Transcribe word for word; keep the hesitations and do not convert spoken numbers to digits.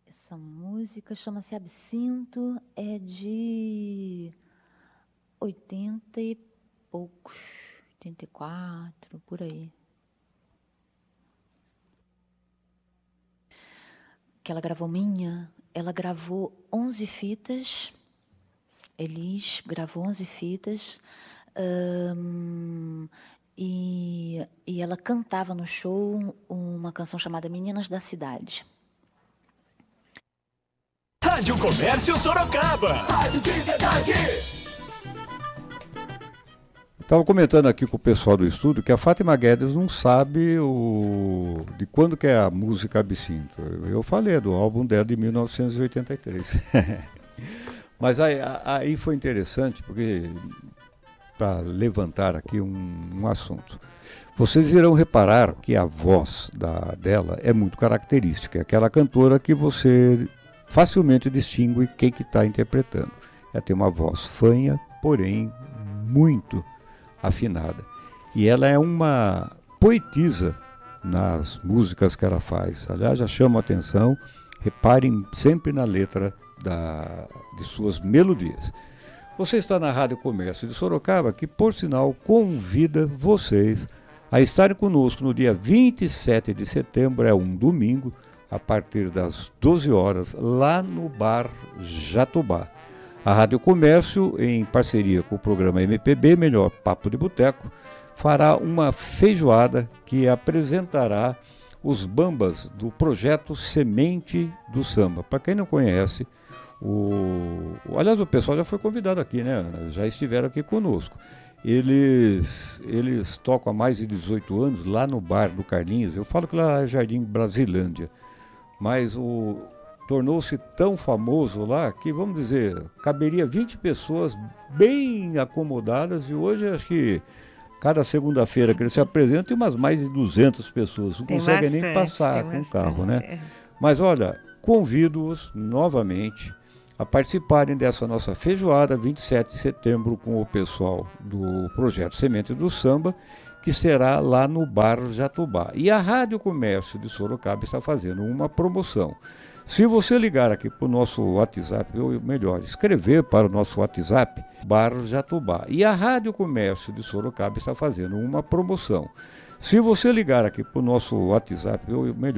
Essa música chama-se Absinto, é de oitenta e poucos, oitenta e quatro, por aí. Que ela gravou minha, ela gravou onze fitas, Elis gravou onze fitas, hum, e, e ela cantava no show uma canção chamada Meninas da Cidade. Rádio Comércio Sorocaba. Rádio de verdade. Estava comentando aqui com o pessoal do estúdio que a Fátima Guedes não sabe o... de quando que é a música Absinto. Eu falei do álbum dela de mil novecentos e oitenta e três. Mas aí, aí foi interessante, porque para levantar aqui um, um assunto. Vocês irão reparar que a voz da, dela é muito característica. É aquela cantora que você facilmente distingue quem que está interpretando. Ela tem uma voz fanha, porém muito afinada. E ela é uma poetisa nas músicas que ela faz. Aliás, já chama a atenção, reparem sempre na letra da, de suas melodias. Você está na Rádio Comércio de Sorocaba, que, por sinal, convida vocês a estarem conosco no dia vinte e sete de setembro, é um domingo, a partir das doze horas, lá no Bar Jatobá. A Rádio Comércio, em parceria com o programa M P B, Melhor Papo de Boteco, fará uma feijoada que apresentará os bambas do projeto Semente do Samba. Para quem não conhece, o... aliás, o pessoal já foi convidado aqui, né, Ana? Já estiveram aqui conosco. Eles, eles tocam há mais de dezoito anos lá no Bar do Carlinhos. Eu falo que lá é Jardim Brasilândia, mas o... tornou-se tão famoso lá que, vamos dizer, caberia vinte pessoas bem acomodadas, e hoje acho que cada segunda-feira que ele se apresenta tem umas mais de duzentas pessoas, não Tem conseguem bastante, nem passar com o bastante, carro, né? é. Mas olha, convido-os novamente a participarem dessa nossa feijoada, vinte e sete de setembro, com o pessoal do Projeto Semente do Samba, que será lá no Bar Jatobá. E a Rádio Comércio de Sorocaba está fazendo uma promoção. Se você ligar aqui para o nosso WhatsApp, ou melhor, escrever para o nosso WhatsApp, Bar Jatobá. E a Rádio Comércio de Sorocaba está fazendo uma promoção. Se você ligar aqui para o nosso WhatsApp, ou melhor,